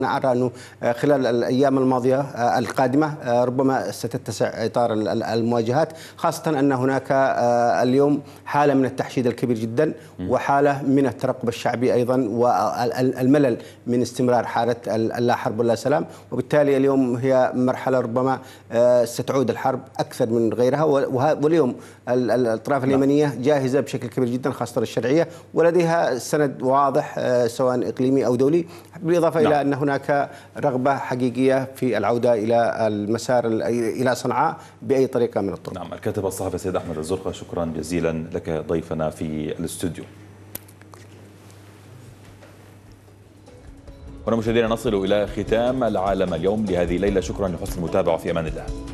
أرى أنه خلال الأيام الماضية القادمة ربما ستتسع إطار المواجهات، خاصة أن هناك اليوم حالة من التحشيد الكبير جدا وحالة من الترقب الشعبي أيضا والملل من استمرار حالة اللا حرب ولا سلام، وبالتالي اليوم هي مرحلة ربما ستعود الحرب أكثر من غيرها. واليوم الأطراف اليمنية جاهزة بشكل كبير جدا خاصة الشرعية، ولديها سند واضح سواء إقليمي أو دولي، بالإضافة إلى أن هناك رغبة حقيقية في العودة إلى المسار إلى صنعاء بأي طريقة من الطرق. نعم، الكاتب الصحفي سيد أحمد الزرقة، شكرا جزيلا لك ضيفنا في الاستوديو. هنا مشاهدينا نصل إلى ختام العالم اليوم لهذه الليلة، شكرا لحسن المتابعة، في أمان الله.